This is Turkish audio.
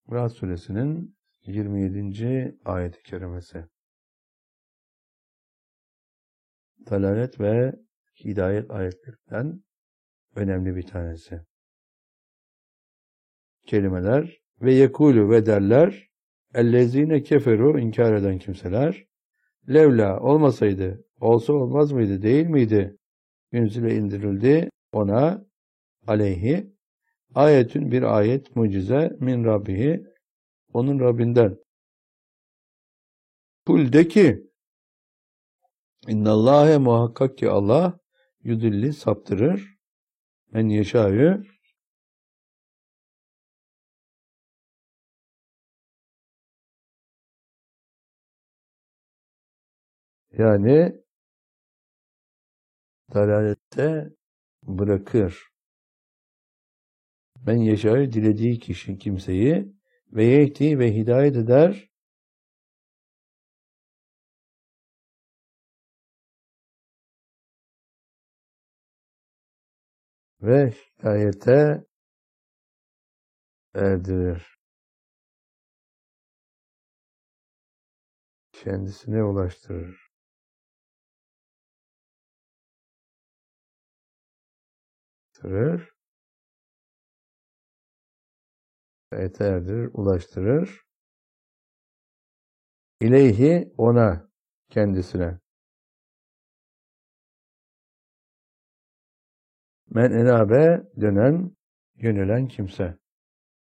Ra'd suresinin 27. ayet-i kerimesi. Dalalet ve hidayet ayetlerinden önemli bir tanesi. Kelimeler ve yekulu ve derler ellezine keferu, inkar eden kimseler, levla, olmasaydı, olsa olmaz mıydı, değil miydi, yunzile indirildi ona, aleyhi, ayetün, bir ayet, mucize, min Rabbihi, onun Rabbinden. Kul, de ki, innallâhe, muhakkak ki Allah, yudilli, saptırır, men yeşâ'yı, yani dalalette bırakır. Men yeşâ'yı, dilediği kişi, kimseyi, ve yehdi, ve hidayet eder, ve hidayete erdirir. Kendisine ulaştırır. Hidayete erdirir, ulaştırır. İleyhi, ona, kendisine. Men enabe, dönen, yönelen kimse.